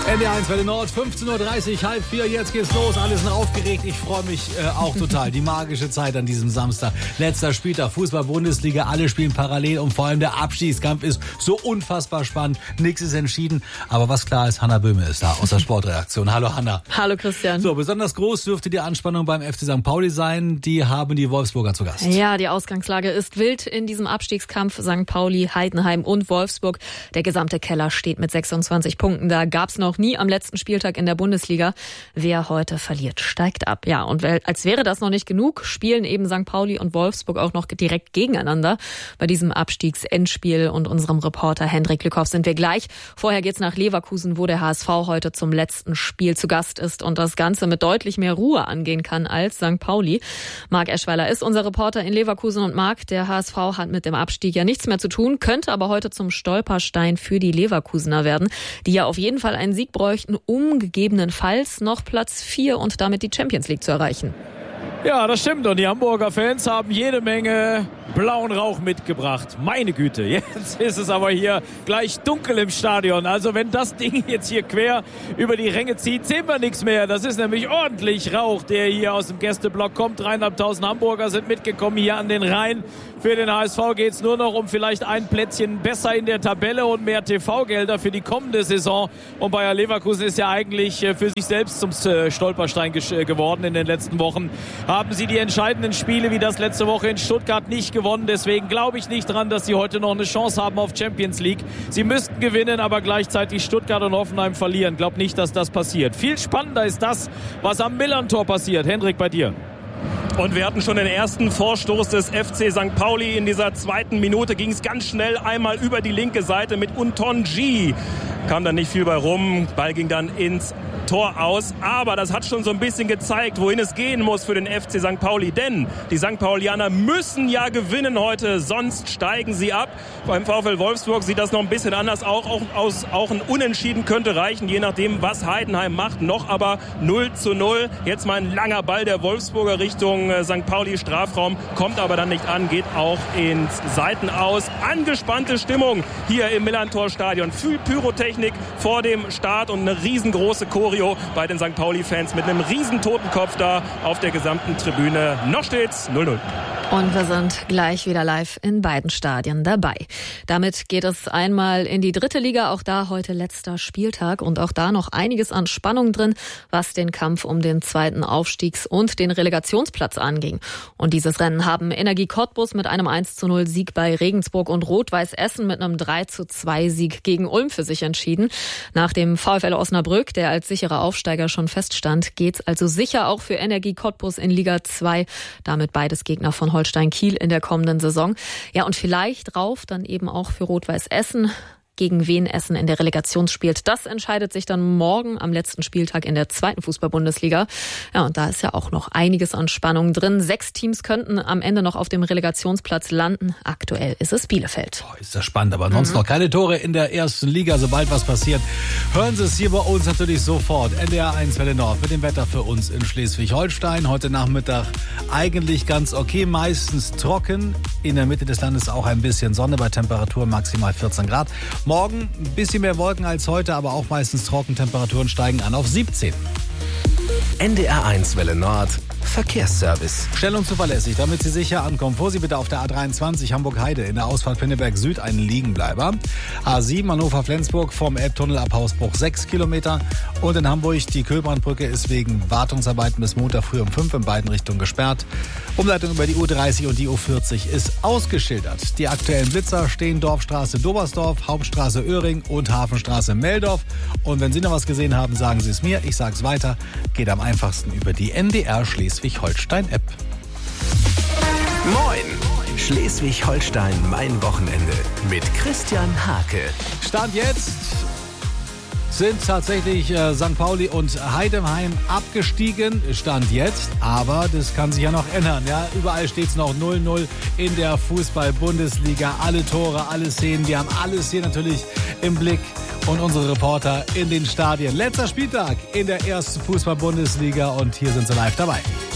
NDR1 Welle Nord, 15.30 Uhr, 3:30, jetzt geht's los. Alle sind aufgeregt. Ich freue mich auch total. Die magische Zeit an diesem Samstag. Letzter Spieltag, Fußball-Bundesliga. Alle spielen parallel und vor allem der Abstiegskampf ist so unfassbar spannend. Nichts ist entschieden. Aber was klar ist, Hanna Böhme ist da aus der Sportredaktion. Hallo Hanna. Hallo Christian. So, besonders groß dürfte die Anspannung beim FC St. Pauli sein. Die haben die Wolfsburger zu Gast. Ja, die Ausgangslage ist wild in diesem Abstiegskampf. St. Pauli, Heidenheim und Wolfsburg. Der gesamte Keller steht mit 26 Punkten. Da gab's noch nie am letzten Spieltag in der Bundesliga. Wer heute verliert, steigt ab. Ja, und als wäre das noch nicht genug, spielen eben St. Pauli und Wolfsburg auch noch direkt gegeneinander. Bei diesem Abstiegsendspiel und unserem Reporter Hendrik Lückhoff sind wir gleich. Vorher geht's nach Leverkusen, wo der HSV heute zum letzten Spiel zu Gast ist und das Ganze mit deutlich mehr Ruhe angehen kann als St. Pauli. Marc Eschweiler ist unser Reporter in Leverkusen und Marc, der HSV hat mit dem Abstieg ja nichts mehr zu tun, könnte aber heute zum Stolperstein für die Leverkusener werden, die ja auf jeden Fall einen Sieg bräuchten, um gegebenenfalls noch Platz 4 und damit die Champions League zu erreichen. Ja, das stimmt. Und die Hamburger Fans haben jede Menge blauen Rauch mitgebracht. Meine Güte, jetzt ist es aber hier gleich dunkel im Stadion. Also wenn das Ding jetzt hier quer über die Ränge zieht, sehen wir nichts mehr. Das ist nämlich ordentlich Rauch, der hier aus dem Gästeblock kommt. 3.500 Hamburger sind mitgekommen hier an den Rhein. Für den HSV geht es nur noch um vielleicht ein Plätzchen besser in der Tabelle und mehr TV-Gelder für die kommende Saison. Und Bayer Leverkusen ist ja eigentlich für sich selbst zum Stolperstein geworden in den letzten Wochen. Haben sie die entscheidenden Spiele wie das letzte Woche in Stuttgart nicht gewonnen. Deswegen glaube ich nicht dran, dass sie heute noch eine Chance haben auf Champions League. Sie müssten gewinnen, aber gleichzeitig Stuttgart und Hoffenheim verlieren. Glaub nicht, dass das passiert. Viel spannender ist das, was am Millern-Tor passiert. Hendrik, bei dir. Und wir hatten schon den ersten Vorstoß des FC St. Pauli. In dieser zweiten Minute ging es ganz schnell einmal über die linke Seite mit Untonji. Kam dann nicht viel bei rum. Ball ging dann ins Tor aus. Aber das hat schon so ein bisschen gezeigt, wohin es gehen muss für den FC St. Pauli. Denn die St. Paulianer müssen ja gewinnen heute, sonst steigen sie ab. Beim VfL Wolfsburg sieht das noch ein bisschen anders aus. Auch ein Unentschieden könnte reichen, je nachdem, was Heidenheim macht. Noch aber 0:0. Jetzt mal ein langer Ball der Wolfsburger Richtung St. Pauli Strafraum. Kommt aber dann nicht an, geht auch ins Seitenaus. Angespannte Stimmung hier im Millern-Tor-Stadion. Viel Pyrotechnik vor dem Start und eine riesengroße Choreo bei den St. Pauli-Fans mit einem riesen Totenkopf da auf der gesamten Tribüne. Noch steht's 0:0. Und wir sind gleich wieder live in beiden Stadien dabei. Damit geht es einmal in die dritte Liga. Auch da heute letzter Spieltag und auch da noch einiges an Spannung drin, was den Kampf um den zweiten Aufstiegs- und den Relegationsplatz anging. Und dieses Rennen haben Energie Cottbus mit einem 1:0 Sieg bei Regensburg und Rot-Weiß Essen mit einem 3:2 Sieg gegen Ulm für sich entschieden. Nach dem VfL Osnabrück, der als sicherer Aufsteiger schon feststand, geht's also sicher auch für Energie Cottbus in Liga 2. Damit beides Gegner von Holstein Kiel in der kommenden Saison. Ja, und vielleicht rauf dann eben auch für Rot-Weiß Essen. Gegen wen Essen in der Relegation spielt. Das entscheidet sich dann morgen am letzten Spieltag in der zweiten Fußball-Bundesliga. Ja, und da ist ja auch noch einiges an Spannung drin. 6 Teams könnten am Ende noch auf dem Relegationsplatz landen. Aktuell ist es Bielefeld. Boah, ist das spannend, aber sonst noch keine Tore in der ersten Liga. Sobald was passiert, hören Sie es hier bei uns natürlich sofort. NDR1 Welle Nord mit dem Wetter für uns in Schleswig-Holstein. Heute Nachmittag eigentlich ganz okay, meistens trocken. In der Mitte des Landes auch ein bisschen Sonne bei Temperaturen maximal 14 Grad. Morgen ein bisschen mehr Wolken als heute, aber auch meistens trocken. Temperaturen steigen an auf 17. NDR1 Welle Nord Verkehrsservice. Schnell und zuverlässig, damit Sie sicher ankommen. Fuhr Sie bitte auf der A23 Hamburg-Heide in der Ausfahrt Pinneberg Süd einen Liegenbleiber. A7 Hannover-Flensburg vom Elbtunnel ab Hausbruch 6 Kilometer. Und in Hamburg die Köhlbrandbrücke ist wegen Wartungsarbeiten bis Montag früh um 5 in beiden Richtungen gesperrt. Umleitung über die U30 und die U40 ist ausgeschildert. Die aktuellen Blitzer stehen Dorfstraße Dobersdorf, Hauptstraße Öhring und Hafenstraße Meldorf. Und wenn Sie noch was gesehen haben, sagen Sie es mir. Ich sage es weiter. Geht am einfachsten über die NDR Schleswig-Holstein-App. Moin! Schleswig-Holstein, mein Wochenende mit Christian Hake. Stand jetzt sind tatsächlich St. Pauli und Heidenheim abgestiegen. Stand jetzt, aber das kann sich ja noch ändern. Ja? Überall steht es noch 0:0 in der Fußball-Bundesliga. Alle Tore, alle Szenen, wir haben alles hier natürlich im Blick. Und unsere Reporter in den Stadien. Letzter Spieltag in der ersten Fußball-Bundesliga und hier sind sie live dabei.